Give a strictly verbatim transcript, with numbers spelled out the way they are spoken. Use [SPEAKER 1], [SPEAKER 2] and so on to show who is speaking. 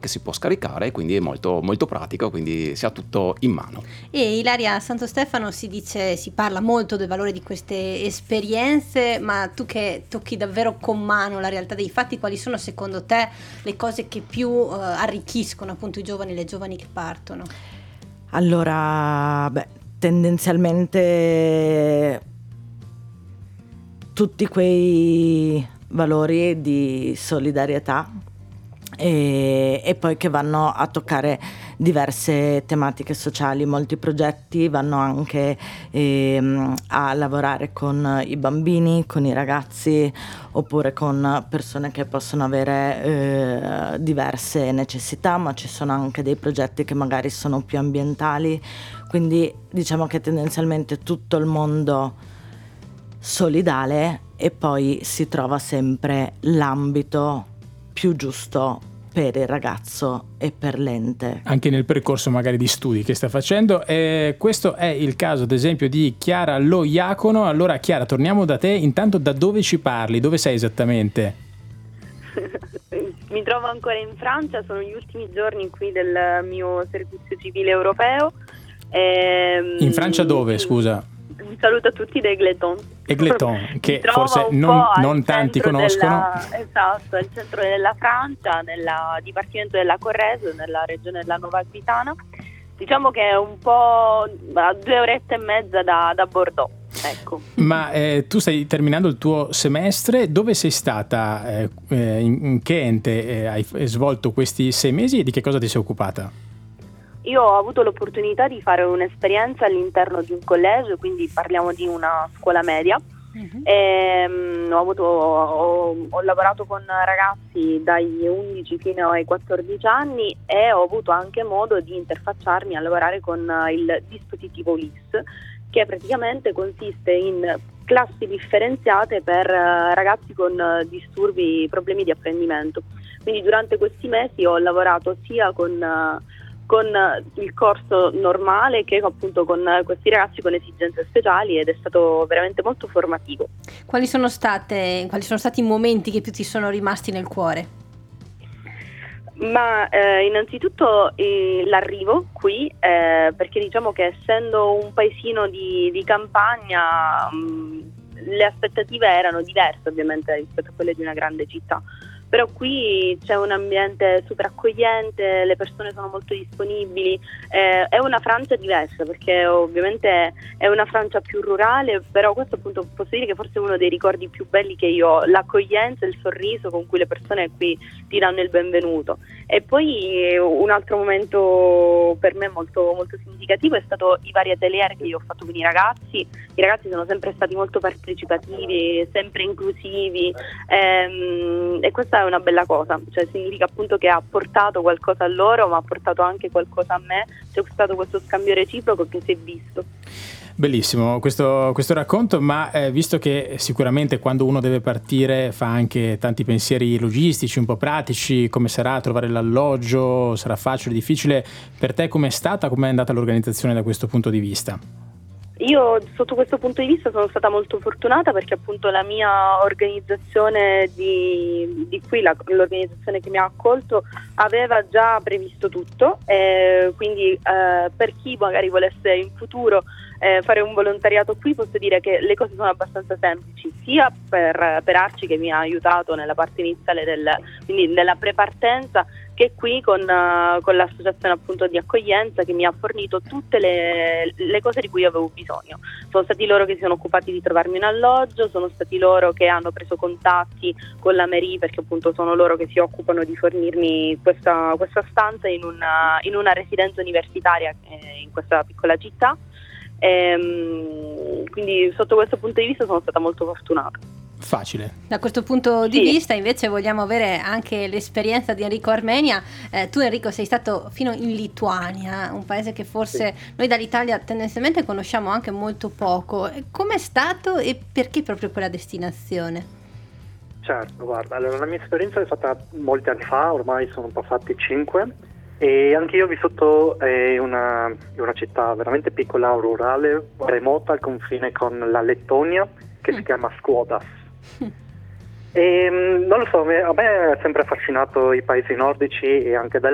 [SPEAKER 1] che si può scaricare, quindi è molto, molto pratico, quindi si ha tutto in mano.
[SPEAKER 2] E Ilaria, a Santo Stefano si dice, si parla molto del valore di queste esperienze, ma tu che tocchi davvero con mano la realtà dei fatti, quali sono secondo te le cose che più uh, arricchiscono appunto i giovani e le giovani che partono?
[SPEAKER 3] Allora, beh, tendenzialmente tutti quei valori di solidarietà e, e poi che vanno a toccare diverse tematiche sociali. Molti progetti vanno anche ehm, a lavorare con i bambini, con i ragazzi, oppure con persone che possono avere eh, diverse necessità, ma ci sono anche dei progetti che magari sono più ambientali, quindi diciamo che tendenzialmente tutto il mondo solidale, e poi si trova sempre l'ambito più giusto per il ragazzo e per l'ente.
[SPEAKER 4] Anche nel percorso magari di studi che sta facendo. Eh, questo è il caso ad esempio di Chiara Lo Iacono. Allora Chiara, torniamo da te. Intanto da dove ci parli? Dove sei esattamente?
[SPEAKER 5] Mi trovo ancora in Francia, sono gli ultimi giorni qui del mio servizio civile europeo. Ehm,
[SPEAKER 4] in Francia dove, scusa?
[SPEAKER 5] Un saluto a tutti da Égletons.
[SPEAKER 4] Égletons, che forse non, non tanti conoscono.
[SPEAKER 5] Della, esatto, è il centro della Francia, nel dipartimento della Corrèze, nella regione della Nuova Aquitana. Diciamo che è un po' a due orette e mezza da, da Bordeaux. Ecco.
[SPEAKER 4] Ma eh, tu stai terminando il tuo semestre, dove sei stata? Eh, in, in che ente eh, hai svolto questi sei mesi e di che cosa ti sei occupata?
[SPEAKER 5] Io ho avuto l'opportunità di fare un'esperienza all'interno di un collegio, quindi parliamo di una scuola media. Uh-huh. E, um, ho, avuto, ho, ho lavorato con ragazzi dagli undici fino ai quattordici anni e ho avuto anche modo di interfacciarmi a lavorare con il dispositivo U L I S, che praticamente consiste in classi differenziate per uh, ragazzi con uh, disturbi, problemi di apprendimento. Quindi durante questi mesi ho lavorato sia con uh, con il corso normale che appunto con questi ragazzi con esigenze speciali, ed è stato veramente molto formativo.
[SPEAKER 2] Quali sono state, quali sono stati i momenti che più ti sono rimasti nel cuore?
[SPEAKER 5] Ma eh, innanzitutto eh, l'arrivo qui, eh, perché diciamo che essendo un paesino di, di campagna mh, le aspettative erano diverse ovviamente rispetto a quelle di una grande città. Però qui c'è un ambiente super accogliente, le persone sono molto disponibili, eh, è una Francia diversa perché ovviamente è una Francia più rurale, però questo appunto posso dire che forse è uno dei ricordi più belli che io ho, l'accoglienza e il sorriso con cui le persone qui ti danno il benvenuto. E poi un altro momento per me molto, molto significativo è stato i vari atelier che io ho fatto con i ragazzi. I ragazzi sono sempre stati molto partecipativi, sempre inclusivi, ehm, e questa è una bella cosa, cioè significa appunto che ha portato qualcosa a loro, ma ha portato anche qualcosa a me, c'è stato questo scambio reciproco che si è visto.
[SPEAKER 4] Bellissimo questo, questo racconto, ma eh, visto che sicuramente quando uno deve partire fa anche tanti pensieri logistici, un po' pratici, come sarà trovare l'alloggio, sarà facile, difficile, per te com'è stata, com'è andata l'organizzazione da questo punto di vista?
[SPEAKER 5] Io sotto questo punto di vista sono stata molto fortunata perché appunto la mia organizzazione di, di qui, la, l'organizzazione che mi ha accolto, aveva già previsto tutto, eh, quindi eh, per chi magari volesse in futuro eh, fare un volontariato qui, posso dire che le cose sono abbastanza semplici, sia per, per Arci che mi ha aiutato nella parte iniziale del, quindi nella prepartenza, che qui con, uh, con l'associazione appunto di accoglienza che mi ha fornito tutte le, le cose di cui avevo bisogno. Sono stati loro che si sono occupati di trovarmi un alloggio, sono stati loro che hanno preso contatti con la mairie, perché appunto sono loro che si occupano di fornirmi questa, questa stanza in una, in una residenza universitaria eh, in questa piccola città. E, quindi sotto questo punto di vista sono stata molto fortunata.
[SPEAKER 4] Facile.
[SPEAKER 2] Da questo punto di
[SPEAKER 5] sì.
[SPEAKER 2] vista invece vogliamo avere anche l'esperienza di Enrico Armenia. Eh, tu Enrico sei stato fino in Lituania, un paese che forse sì. noi dall'Italia tendenzialmente conosciamo anche molto poco. Com'è stato e perché proprio quella destinazione?
[SPEAKER 6] Certo, guarda, allora la mia esperienza è fatta molti anni fa, ormai sono passati cinque, e anche io ho vissuto in una, in una città veramente piccola, rurale, remota al confine con la Lettonia, che mm. si chiama Skuodas. E non lo so, a me ha sempre affascinato i paesi nordici e anche del